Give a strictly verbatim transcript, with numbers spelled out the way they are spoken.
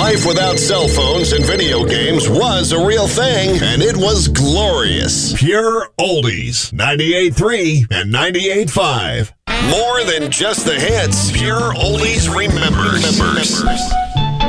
Life without cell phones and video games was a real thing, and it was glorious. Pure Oldies, ninety-eight point three and ninety-eight point five. More than just the hits, Pure Oldies remembers. remembers.